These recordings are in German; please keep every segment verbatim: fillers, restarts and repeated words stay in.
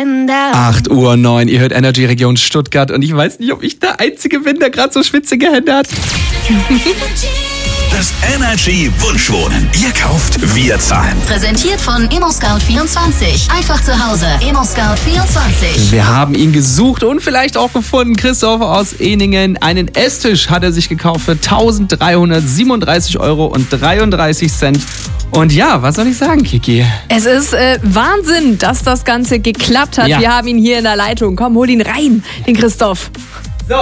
Gewinner. acht Uhr neun, ihr hört Energy Region Stuttgart und ich weiß nicht, ob ich der Einzige bin, der gerade so schwitzige Hände hat. Das Energy Wunschwohnen. Ihr kauft, wir zahlen. Präsentiert von ImmoScout vierundzwanzig. Einfach zu Hause. ImmoScout vierundzwanzig. Wir haben ihn gesucht und vielleicht auch gefunden. Christoph aus Ehningen. Einen Esstisch hat er sich gekauft für eintausenddreihundertsiebenunddreißig Euro und dreiunddreißig Cent. Und ja, was soll ich sagen, Kiki? Es ist äh, Wahnsinn, dass das Ganze geklappt hat. Ja. Wir haben ihn hier in der Leitung. Komm, hol ihn rein, den Christoph. So.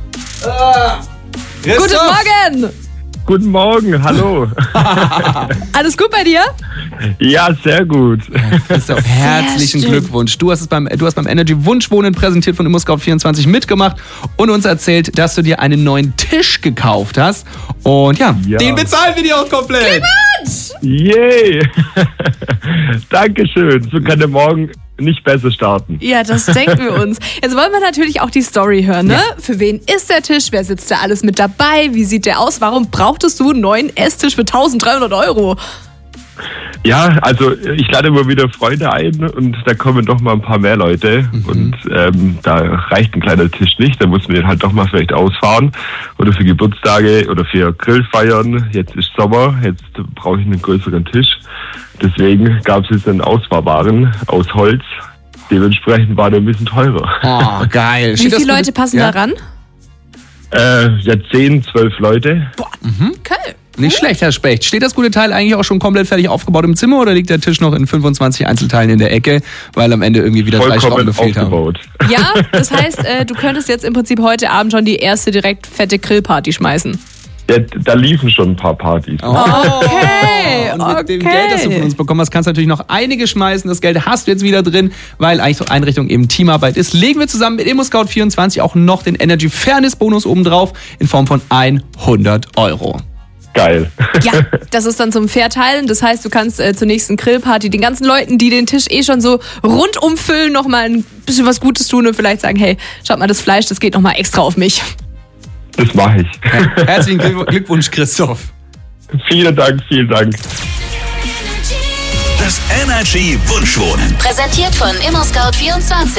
Äh, Guten Morgen. Guten Morgen, hallo. Alles gut bei dir? Ja, sehr gut. Christoph, herzlichen schön. Glückwunsch. Du hast es beim, du hast beim Energy Wunschwohnen präsentiert von ImmoScout vierundzwanzig mitgemacht und uns erzählt, dass du dir einen neuen Tisch gekauft hast. Und ja, Ja. den bezahlen wir dir auch komplett. Yay! Dankeschön. So kann der Morgen nicht besser starten. Ja, das denken wir uns. Jetzt wollen wir natürlich auch die Story hören, ne? Für wen ist der Tisch? Wer sitzt da alles mit dabei? Wie sieht der aus? Warum brauchtest du einen neuen Esstisch für eintausenddreihundert Euro? Ja, also ich lade immer wieder Freunde ein und da kommen doch mal ein paar mehr Leute mhm. und ähm, da reicht ein kleiner Tisch nicht, da muss man den halt doch mal vielleicht ausfahren oder für Geburtstage oder für Grillfeiern. Jetzt ist Sommer, jetzt brauche ich einen größeren Tisch. Deswegen gab es jetzt einen ausfahrbaren aus Holz. Dementsprechend war der ein bisschen teurer. Oh, geil. Wie Steht das viele gut- Leute passen ja? da ran? Äh, ja, zehn, zwölf Leute. Okay. Nicht schlecht, Herr Specht. Steht das gute Teil eigentlich auch schon komplett fertig aufgebaut im Zimmer oder liegt der Tisch noch in fünfundzwanzig Einzelteilen in der Ecke, weil am Ende irgendwie wieder drei Schrauben Vollkommen gefehlt haben? aufgebaut. Ja, das heißt, äh, du könntest jetzt im Prinzip heute Abend schon die erste direkt fette Grillparty schmeißen. Ja, da liefen schon ein paar Partys. Oh. Okay, Und mit dem okay. Geld, das du von uns bekommen hast, kannst du natürlich noch einige schmeißen. Das Geld hast du jetzt wieder drin, weil eigentlich so Einrichtung eben Teamarbeit ist. Legen wir zusammen mit ImmoScout vierundzwanzig auch noch den Energy Fairness Bonus obendrauf in Form von hundert Euro. Geil. Ja, das ist dann zum Verteilen. Das heißt, du kannst äh, zur nächsten Grillparty den ganzen Leuten, die den Tisch eh schon so rundum füllen, nochmal ein bisschen was Gutes tun und vielleicht sagen, hey, schaut mal, das Fleisch, das geht nochmal extra auf mich. Das mache ich. Ja, herzlichen Glückwunsch, Christoph. Vielen Dank, vielen Dank. Das Energy Wunschwohnen. Präsentiert von ImmoScout vierundzwanzig.